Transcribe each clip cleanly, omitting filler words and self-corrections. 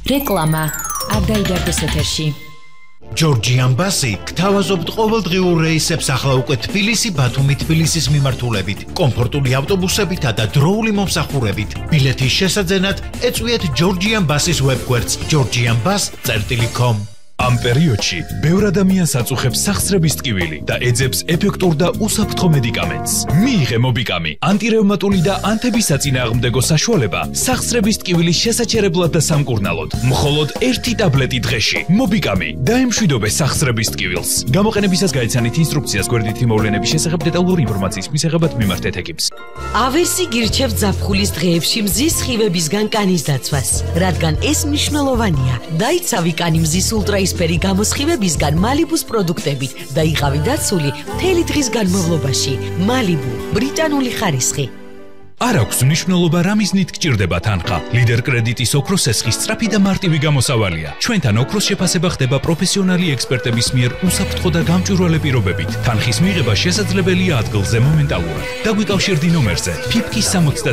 რეკლამა არ დაიდარდოს ეთერში. ჯორჯიან ბასი გთავაზობთ ყოველდღიურ რეისებს ახლა უკვე თბილისი ბათუმი თბილისის მიმართულებით, კომფორტული ავტობუსებითა და დროული მომსახურებით. ბილეთის შესაძენად ეწვიეთ ჯორჯიან ბასის ვებგვერდს georgianbus.com. ამ პერიოდში ბევრ ადამიანს აწუხებს სახსრების ტკივილი და ეძებს ეფექტურ და უსაფრთხო მედიკამენტს. მიიღე მობიკამი, ანტირევმატული და ანთების საწინააღმდეგო საშუალება სახსრების ტკივილის შესაჩერებლად და სამკურნალოდ. მხოლოდ 1 ტაბლეტი დღეში. მობიკამი დაემშვიდობე სახსრების ტკივილს. გამოყენებისას გაიცანით ინსტრუქციას გვერდითი მოვლენების შესახებ დეტალური ინფორმაციის მისაღებად მიმართეთ ეკიპს. ავერსი გირჩევთ ზაფხულის დღეებში მზის სხივებისგან კანის დაცვას, რადგან ეს მნიშვნელოვანია. დაიცავი კანი მზის სფერი გამოსხივებისგან მალიბუს პროდუქტებით და იყავი დაცული მთელი დღის განმავლობაში. მალიბუ, ბრიტანული ხარისხი. არ აქვს მნიშვნელობა რა მიზნით გჭირდება თანხა. ლიდერ კრედიტის ოქროს სესხის სწრაფი და მარტივი გამოსავალია. ჩვენთან ოქროს შეფასება ხდება პროფესიონალი ექსპერტების მიერ უსაფრთხო და გამჭვირვალე პირობებით. თანხის მიღება შესაძლებელია ადგილზე მომენტალურად. დაგვიკავშირდი ნომერზე ფიფკის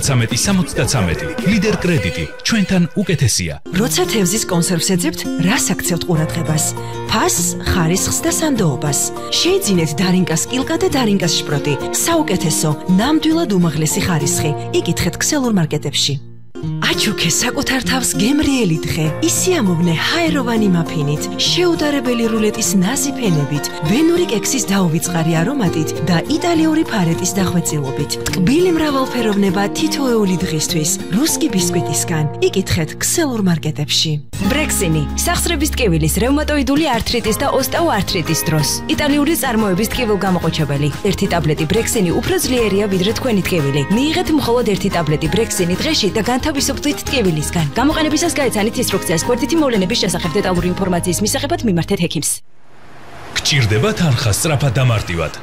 73-73. ლიდერ კრედიტი ჩვენთან უკეთესია. როცა თევზის კონსერვს ეძებთ, რას აქცევთ ყურადღებას? ფასს, ხარისხს და სანდოობას. შეიძინეთ დარინკას კილკა და დარინკას შპროტი. საუკეთესო, ნამდვილად უმაღლესი ხარისხი. იკითხეთ ქსელურ მარკეტებში. აჩუქე საკუთარ თავს გემრიელი დღე. ისიამოვნე ჰაეროვანი მაფინით, შეუდარებელი რულეტის ნაზი ფენებით, ვენური კექსის დაუვიწყარი არომატით და იტალიური ფარეტის დახვეწილობით. ტკბილი მრავალფეროვნება თითოეული დღისთვის. რუსკი ბისკვიტისგან. იკითხეთ ქსელურ მარკეტებში. ბრექსინი, სახსრების ტკივილის, რევმატოიდული ართრიტის და ოსტეოართრიტის დროს. იტალიური წარმოების ტკივილგამოყოჩებელი. 1 ტაბლეტი ბრექსინი უფრო ძლიერია ვიდრე თქვენი ტკივილი. მიიღეთ მხოლოდ 1 ტაბლეტი ბრექსინი დღეში და განთავისუფლდით ტკივილისგან. გამოყენებისას გაიცანით ინსტრუქციას გვერდითი მოვლენების შესახებ დეტალური ინფორმაციის მისაღებად მიმართეთ ექიმს. გჭირდება თანხა სწრაფად და მარტივად.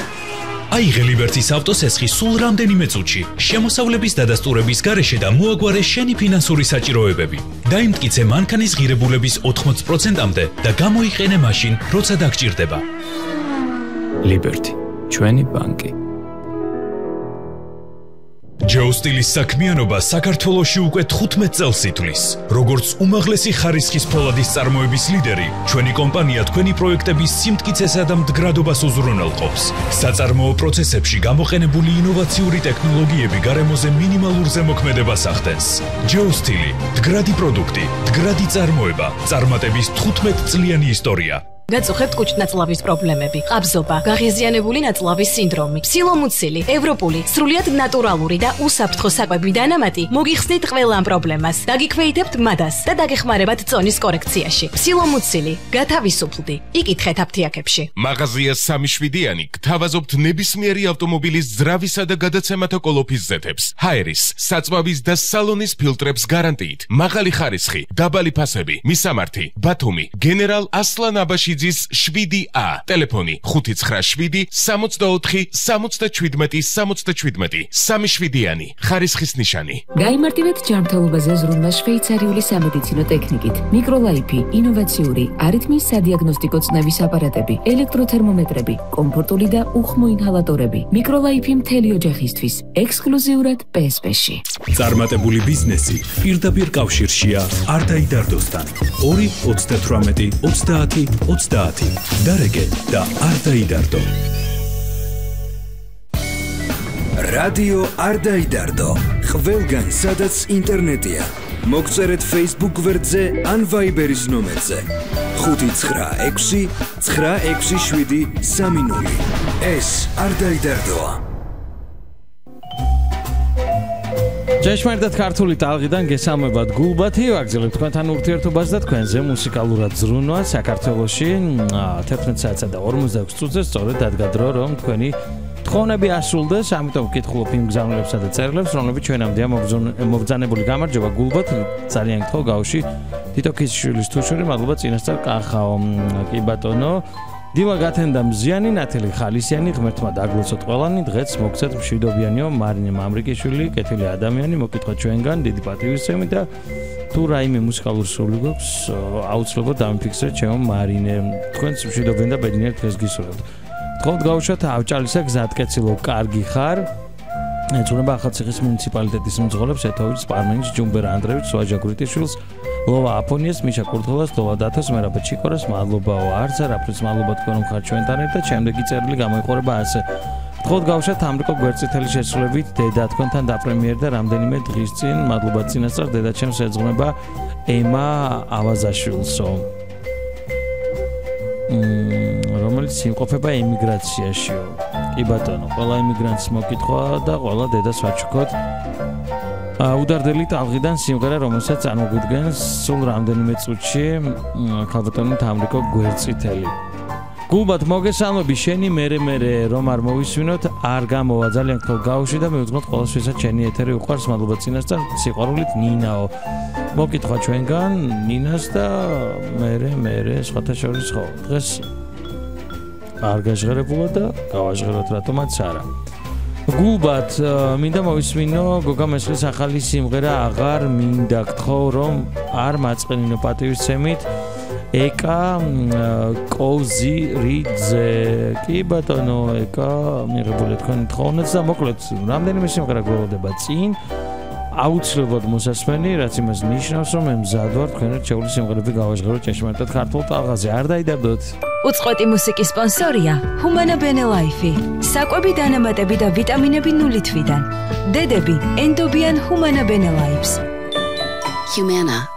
აიღე ლიბერტის ავტოსესხი სულ რამდენიმე წუთში. შემოსავლების დადასტურების გარეშე და მოაგვარე შენი ფინანსური საჭიროებები. დაიმტკიცე მანქანის ღირებულების 80%-მდე და გამოიყენე მაშინ, როცა დაგჭირდება. ლიბერტი, ჩვენი ბანკი. ჯოუსტილის საქმიანობა საქართველოში უკვე 15 წელს ითვლის. როგორც უმაღლესი ხარისხის ფოლადის წარმოების ლიდერი, ჩვენი კომპანია თქვენი პროექტების სიმტკიცესა და მდგრადობას უზრუნველყოფს. საწარმოო პროცესებში გამოყენებული ინოვაციური ტექნოლოგიები გარემოზე მინიმალურ ზემოქმედებას ახდენს. ჯოუსტილი, მდგრადი პროდუქტი, მდგრადი წარმოება, წარმატების 15 წლიანი ისტორია. გაწუხებთ კუჭნაწლავის პრობლემები, ყაბზობა, გაღიზიანებული ნაწლავის სინდრომი, სილომუცილი, ევროპული, სრულიად ნატურალური და უსაფრთხო საკვები დანამატი მოგიხსნით ყველა ამ პრობლემას. დაგიქვეითებთ მადას და დაგეხმარებათ წონის კორექციაში. სილომუცილი, გათავისუფლდი. იკითხეთ აფთიაქებში. მაღაზია 3-7-იანი გთავაზობთ ნებისმიერი ავტომობილის ძრავისა და გადაცემათა კოლოფის ზეთებს, ჰაერის, საწვავის და სალონის ფილტრებს გარანტიით. მაღალი ხარისხი, დაბალი ფასები, მისამართი, ბათუმი, გენერალ ასლან აბაშიძის 7A, ტელეფონი 597-64-77-77, 3-7-იანი, ხარისხის ნიშანი. გაიმარტივეთ ჯანმრთელობაზე ზრუნვა შვეიცარიული სამედიცინო ტექნიკით. მიკროლაიფი, ინოვაციური, არითმიის სადიაგნოსტიკო წნევის აპარატები, ელექტროთერმომეტრები, კომფორტული და უხმო ინჰალატორები. მიკროლაიფი მთელი ოჯახისთვის, ექსკლუზიურად PSP-ში. წარმატებული ბიზნესი პირდაპირ კავშირშია არ დაიდარდოსთან. 2-38-30-20 დარეგე და არ დაიდარდო. რადიო არ დაიდარდო. ყველგან სადაც ინტერნეტია. მოგწერეთ Facebook გვერდზე ან Viber-ის ნომერზე 596-967-30. ეს არ დაიდარდოა. ჭეშმარიტად ქართული ტალღიდან გესალმებათ გულბათი, ვაგრძელებთ თქვენთან ურთიერთობას და თქვენზე მუსიკალურად ზრუნვა საქართველოში 11 საათსა და 46 წუთზე სწორედ დადგა დრო, რომ თქვენი თხოვნები ასრულდეს, ამიტომ ვკითხულობ იმ გზავნილებსა და წერილებს, რომლებიც ჩვენამდეა მობრძანებული. გამარჯობა გულბათ, ძალიან გთხოვ გავში თითო ქისიშვილის თუშვილი, მადლობა წინასწარ კახაო. კი ბატონო, დილა გათენდა მზიანი, ნათელი ხალისიანი, ღმერთმა დაგლოცოთ ყველანი, დღეც მოგცეთ მშვიდობიანიო მარინე მამრიკიშვილი, კეთილი ადამიანი, მოკითხოთ ჩვენგან, დიდი პატივისცემი და თუ რაიმე მუსიკალური სრული გვაქვს, აუცილებლად დამიფიქსრეთ ჩემო მარინე. თქვენს მშვიდობიან და ბედნიერ დღეს გისურვებთ. თხოვთ გავუშვათ ავჭალისა გზატკეცილო, კარგი ხარ. ეძღვნება ახალციხის მუნიციპალიტეტის მძღოლებს ეთოვის სპარმენის ჯუმბერ ანდრევიჩს ვაჯაგვრიტიშვილს ლოვა აფონიას მიშა კურთულას ლოვა დათოს მერაბა ჩიკორას მადლობაო არც არაფრის მადლობა თქვენ რომ ხართ ჩვენთან ერთად შემდეგი წერილი გამოიყურება ასე ხოთ გავშათ ამრიკო გვერდწითელი შესრულებით დედა თქვენთან დაპრემიერდა რამდენიმე დღის წინ მადლობა წინასწარ დედა ჩემს ეძღვნება ემა ავაზაშვილსო რომელიც იმყოფება ემიგრაციაშიო კი ბატონო ყველა ემიგრანტს მოკითხვა და ყველა დედას ვაჩუქოთ უდარდელი ტალღიდან სიმღერა რომელსაც წარმოგვიდგენს სულ რამდენიმე წუთში ქალბატონი თამრიკო გვერდწითელი გულბად მოგესალმები შენი მერე რომ არ მოვისვინოთ არ გამოვა ძალიან ხო გავუშვი და მივუძღოთ ყოველშვისაც შენი ეთერი უყვარს მადლობა წინასწარ სიყვარულით ნინაო მოკითხვა ჩვენგან ნინას და მერე სხვათა შორის ხო დღეს არ გაჟღერებულა და გავაჟღეროთ რატომაც არა გულბად მინდა მოვისმინო გოგა მესხლის ახალი სიმღერა აღარ მინდა გთხოვ რომ არ მაწყენინო პატივისცემით ეკა კოზირიძე კი ბატონო ეკა მიღებული თქვენ თხოვნაც და მოკლედ რამდენიმე სიმღერა გველოდება წინ აუცილებლად მოსასმენი რაც იმას ნიშნავს რომ მე მზად ვარ თქვენთან შეეული სიმღერები გავაჟღეროთ ჭეშმარიტად ქართულ ტალღაზე არ დაიდარდოთ უწყოტი მუსიკის სპონსორია Humana Bene Life. საკვები დანამატები და ვიტამინები 0 თვიდან. დედები ენდობიან Humana Bene Life. Humana